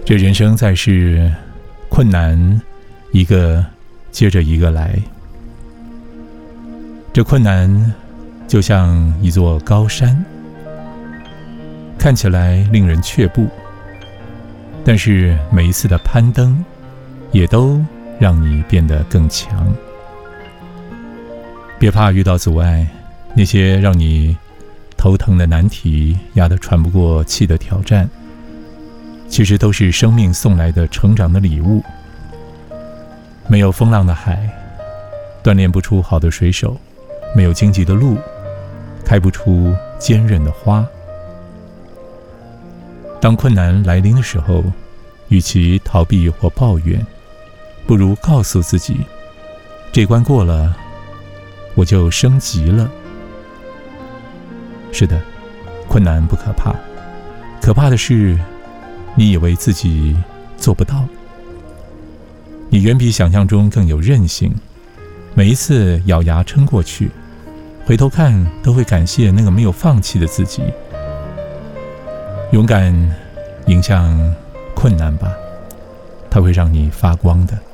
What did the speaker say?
这人生在世，困难一个接着一个来。这困难就像一座高山，看起来令人却步，但是每一次的攀登也都让你变得更强。别怕遇到阻碍，那些让你头疼的难题，压得喘不过气的挑战，其实都是生命送来的成长的礼物。没有风浪的海，锻炼不出好的水手；没有荆棘的路，开不出坚韧的花。当困难来临的时候，与其逃避或抱怨，不如告诉自己，这关过了，我就升级了。是的，困难不可怕，可怕的是你以为自己做不到。你远比想象中更有韧性，每一次咬牙撑过去，回头看都会感谢那个没有放弃的自己。勇敢迎向困难吧，它会让你发光的。